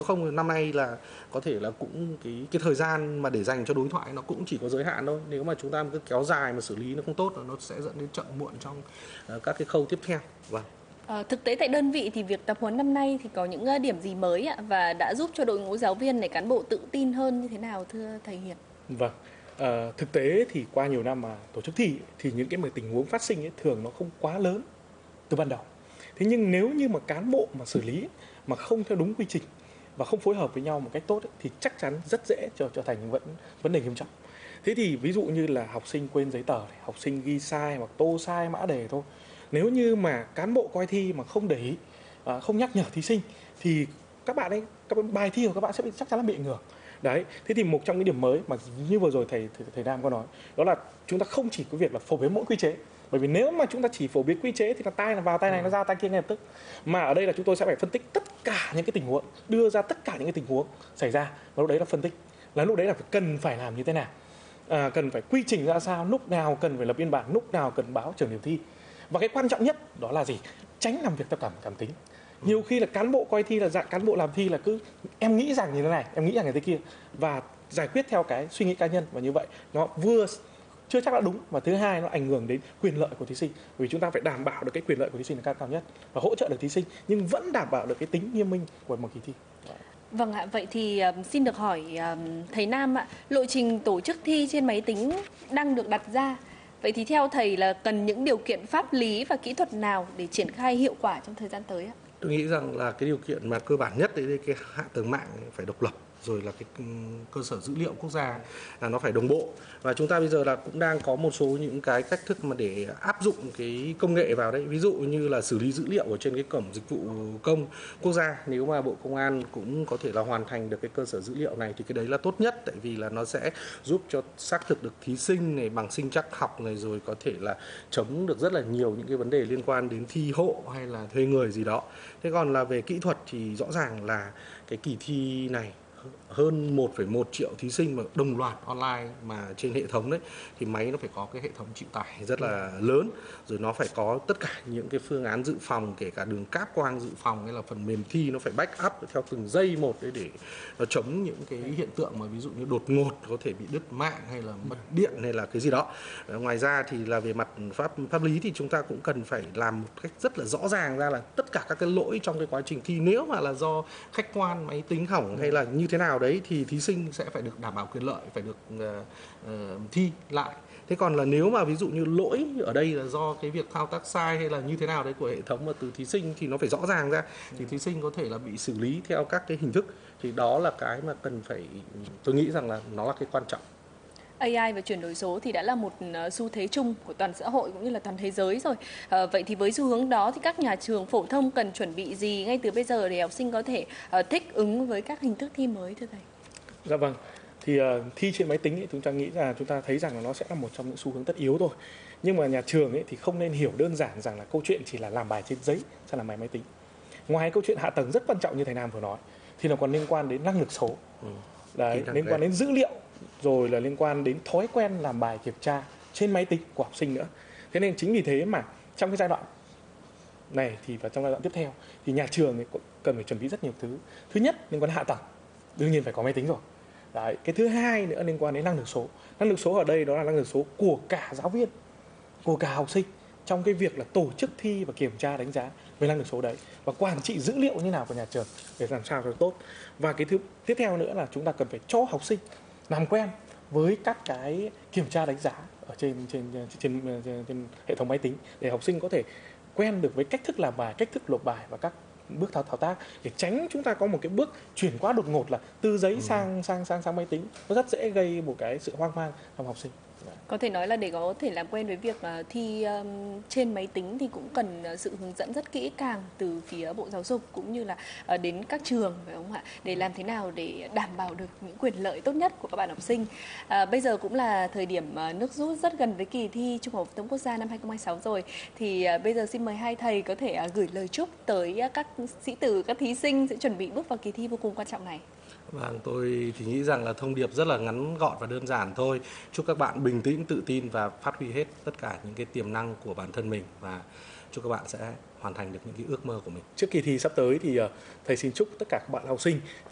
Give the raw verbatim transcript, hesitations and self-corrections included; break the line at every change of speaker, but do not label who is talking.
Không, năm nay là có thể là cũng cái cái thời gian mà để dành cho đối thoại nó cũng chỉ có giới hạn thôi. Nếu mà chúng ta cứ kéo dài mà xử lý nó không tốt, nó sẽ dẫn đến chậm muộn trong uh, các cái khâu tiếp theo. Vâng.
À, thực tế tại đơn vị thì việc tập huấn năm nay thì có những uh, điểm gì mới ạ, và đã giúp cho đội ngũ giáo viên này, cán bộ tự tin hơn như thế nào thưa thầy Hiền?
Vâng, à, thực tế thì qua nhiều năm mà tổ chức thi thì những cái mà tình huống phát sinh ấy, thường nó không quá lớn từ ban đầu. Thế nhưng nếu như mà cán bộ mà xử lý mà không theo đúng quy trình và không phối hợp với nhau một cách tốt ấy, thì chắc chắn rất dễ cho trở thành những vấn vấn đề nghiêm trọng. Thế thì ví dụ như là học sinh quên giấy tờ này, học sinh ghi sai hoặc tô sai mã đề thôi. Nếu như mà cán bộ coi thi mà không để ý, à, không nhắc nhở thí sinh thì các bạn ấy, các bài thi của các bạn sẽ bị chắc chắn là bị ảnh hưởng. Đấy, thế thì một trong những điểm mới mà như vừa rồi thầy thầy, thầy Nam có nói, đó là chúng ta không chỉ có việc là phổ biến mỗi quy chế. Bởi vì nếu mà chúng ta chỉ phổ biến quy chế thì là tay là vào tay này nó ra tay kia ngay lập tức. Mà ở đây là chúng tôi sẽ phải phân tích tất cả những cái tình huống, đưa ra tất cả những cái tình huống xảy ra. Và lúc đấy là phân tích, là lúc đấy là phải cần phải làm như thế nào, à, cần phải quy trình ra sao, lúc nào cần phải lập biên bản, lúc nào cần báo trưởng điểm thi. Và cái quan trọng nhất đó là gì? Tránh làm việc theo cảm cảm tính. Nhiều khi là cán bộ coi thi là dạng cán bộ làm thi là cứ em nghĩ rằng như thế này, em nghĩ rằng như thế kia, và giải quyết theo cái suy nghĩ cá nhân, và như vậy nó vừa chưa chắc đã đúng, và thứ hai nó ảnh hưởng đến quyền lợi của thí sinh, vì chúng ta phải đảm bảo được cái quyền lợi của thí sinh là cao cao nhất và hỗ trợ được thí sinh nhưng vẫn đảm bảo được cái tính nghiêm minh của một kỳ thi.
Vâng ạ, vậy thì uh, xin được hỏi uh, thầy Nam ạ, lộ trình tổ chức thi trên máy tính đang được đặt ra. Vậy thì theo thầy là cần những điều kiện pháp lý và kỹ thuật nào để triển khai hiệu quả trong thời gian tới ạ?
Tôi nghĩ rằng là cái điều kiện mà cơ bản nhất đấy là cái hạ tầng mạng phải độc lập, rồi là cái cơ sở dữ liệu quốc gia là nó phải đồng bộ. Và chúng ta bây giờ là cũng đang có một số những cái cách thức mà để áp dụng cái công nghệ vào đấy, ví dụ như là xử lý dữ liệu ở trên cái cổng dịch vụ công quốc gia. Nếu mà Bộ Công an cũng có thể là hoàn thành được cái cơ sở dữ liệu này thì cái đấy là tốt nhất, tại vì là nó sẽ giúp cho xác thực được thí sinh này, bằng sinh trắc học này, rồi có thể là chống được rất là nhiều những cái vấn đề liên quan đến thi hộ hay là thuê người gì đó. Thế còn là về kỹ thuật thì rõ ràng là cái kỳ thi này hơn một phẩy một triệu thí sinh mà đồng loạt online mà trên hệ thống đấy, thì máy nó phải có cái hệ thống chịu tải rất là lớn, rồi nó phải có tất cả những cái phương án dự phòng, kể cả đường cáp quang dự phòng hay là phần mềm thi nó phải back up theo từng giây một đấy, để nó chống những cái hiện tượng mà ví dụ như đột ngột có thể bị đứt mạng hay là mất điện hay là cái gì đó. Ngoài ra thì là về mặt pháp pháp lý thì chúng ta cũng cần phải làm một cách rất là rõ ràng ra là tất cả các cái lỗi trong cái quá trình thi, nếu mà là do khách quan máy tính hỏng hay là như thế nào đấy thì thí sinh sẽ phải được đảm bảo quyền lợi, phải được uh, uh, thi lại. Thế còn là nếu mà ví dụ như lỗi ở đây là do cái việc thao tác sai hay là như thế nào đấy của hệ thống mà từ thí sinh thì nó phải rõ ràng ra, thì thí sinh có thể là bị xử lý theo các cái hình thức. Thì đó là cái mà cần phải, tôi nghĩ rằng là nó là cái quan trọng.
a i và chuyển đổi số thì đã là một xu thế chung của toàn xã hội cũng như là toàn thế giới rồi. À, vậy thì với xu hướng đó thì các nhà trường phổ thông cần chuẩn bị gì ngay từ bây giờ để học sinh có thể uh, thích ứng với các hình thức thi mới thưa thầy?
Dạ vâng. Thì uh, thi trên máy tính ấy, chúng ta nghĩ là chúng ta thấy rằng là nó sẽ là một trong những xu hướng tất yếu thôi. Nhưng mà nhà trường ấy thì không nên hiểu đơn giản rằng là câu chuyện chỉ là làm bài trên giấy hay là máy máy tính. Ngoài câu chuyện hạ tầng rất quan trọng như thầy Nam vừa nói thì nó còn liên quan đến năng lực số. Ừ. Đấy, liên quan đến dữ liệu, rồi là liên quan đến thói quen làm bài kiểm tra trên máy tính của học sinh nữa. Thế nên chính vì thế mà trong cái giai đoạn này thì và trong giai đoạn tiếp theo thì nhà trường ấy cần phải chuẩn bị rất nhiều thứ. Thứ nhất liên quan đến hạ tầng, đương nhiên phải có máy tính rồi. Đấy, cái thứ hai nữa liên quan đến năng lực số. Năng lực số ở đây đó là năng lực số của cả giáo viên, của cả học sinh trong cái việc là tổ chức thi và kiểm tra đánh giá về năng lực số đấy, và quản trị dữ liệu như nào của nhà trường để làm sao cho tốt. Và cái thứ tiếp theo nữa là chúng ta cần phải cho học sinh làm quen với các cái kiểm tra đánh giá ở trên trên trên, trên, trên, trên hệ thống máy tính, để học sinh có thể quen được với cách thức làm bài, cách thức nộp bài và các bước thao thao tác, để tránh chúng ta có một cái bước chuyển quá đột ngột là từ giấy ừ. sang sang sang sang máy tính, nó rất dễ gây một cái sự hoang mang trong học sinh.
Có thể nói là để có thể làm quen với việc uh, thi um, trên máy tính thì cũng cần uh, sự hướng dẫn rất kỹ càng từ phía Bộ Giáo dục cũng như là uh, đến các trường, phải không ạ? Để làm thế nào để đảm bảo được những quyền lợi tốt nhất của các bạn học sinh. Uh, bây giờ cũng là thời điểm uh, nước rút rất gần với kỳ thi Trung học phổ thông quốc gia năm hai không hai sáu rồi. Thì uh, bây giờ xin mời hai thầy có thể uh, gửi lời chúc tới uh, các sĩ tử, các thí sinh sẽ chuẩn bị bước vào kỳ thi vô cùng quan trọng này.
Vâng, tôi thì nghĩ rằng là thông điệp rất là ngắn gọn và đơn giản thôi. Chúc các bạn bình tĩnh, tự tin và phát huy hết tất cả những cái tiềm năng của bản thân mình, và chúc các bạn sẽ hoàn thành được những cái ước mơ của mình.
Trước kỳ thi sắp tới thì thầy xin chúc tất cả các bạn học sinh